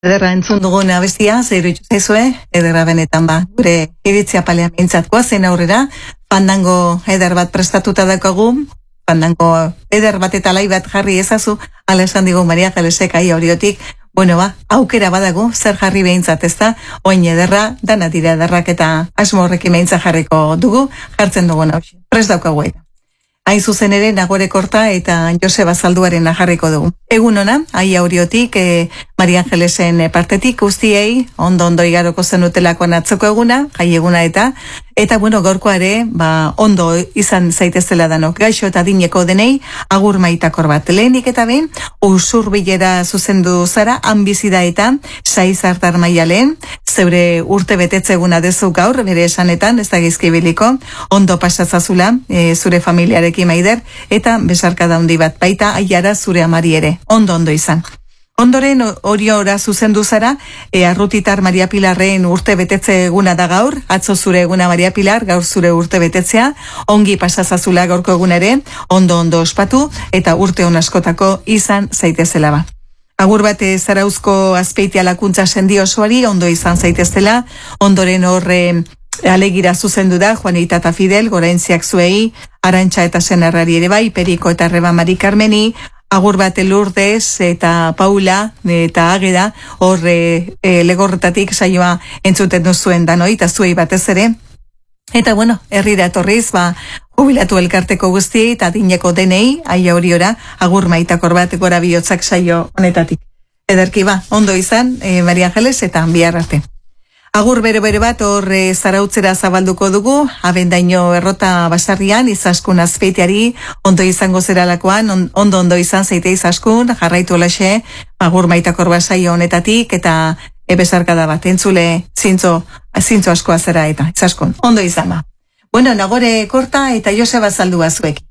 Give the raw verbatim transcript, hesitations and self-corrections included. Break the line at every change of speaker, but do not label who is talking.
Ederra entzun dugun abestia, zeiru itxuzezue, ederra benetan ba, gure iritzia palea mintzatkoa, zen aurrera, fandango eder bat prestatuta dakagu, fandango eder bat eta lai bat jarri ezazu, ala esan digu Maria Jalesek ahi horiotik, bueno ba, aukera badago, zer jarri behintzat ez da, oin ederra, dana dira ederrak eta asmo horrekin behintza jarriko dugu, jartzen dugun hau, prest daukagu eta. Hain zuzen ere, Nagore Korta eta Joseba Zalduaren jarriko dugu. Egun ona, ahi auriotik, e, Maria Angelesen partetik, guztiei, ondo-ondo igaroko zenutelakoan atzoko eguna, jai eguna eta, eta bueno, gaurkoa ere, ba, ondo izan zaitezela danok, gaixo eta dineko denei, agur maitakor bat. Lehenik eta behin, usur bilera zuzendu zara, hanbizida eta, saiz hartar maialen, zeure urte betetze eguna dezu gaur, bere esanetan, ez da gizkibiliko, ondo pasatzazula, e, zure familiarekin maider, eta besarka daundi bat baita, aiara zure amari ere, ondo-ondo izan. Ondoren hori ora zuzendu zara, e, Arrutitar Maria Pilarren urte betetze eguna da gaur, atzo zure eguna Maria Pilar, gaur zure urte betetzea, ongi pasazazula gaurko egun ere, ondo-ondo ospatu, eta urte hon askotako izan zaitezela ba. Agur bate Zarauzko Azpeitia lakuntza sendi osoari, ondo izan zaitezela, ondoren horre alegira zuzendu da, Juanita eta Fidel, goraintziak zuei, Arantxa eta Senarrari ere bai, Periko eta Reba Mari Carmeni, agur bate Lourdes eta Paula eta Ageda, horre e, legorretatik saioa entzuten duzuen danoi, eta zuei batez ere. Eta bueno, herrira etorriz, ba, jubilatu elkarteko guztiei eta dineko denei, aia horiora, agur maitakor bat gora bihotzak saio honetatik. Ederki ba, ondo izan, e, Maria Angeles eta bihar arte. Agur bere-bere bat horre Zarautzera zabalduko dugu, abendaino errota basarrian, izaskun Azpeitiari, ondo izango zeralakoan, ondo-ondo izan zeite izaskun, jarraitu olaxe, agur maitakor basaio honetatik, eta ebesarkada bat, entzule zintzo, zintzo askoa zera eta izaskun, ondo izan ba. Bueno, Nagore Korta eta Joseba Zaldua zuek.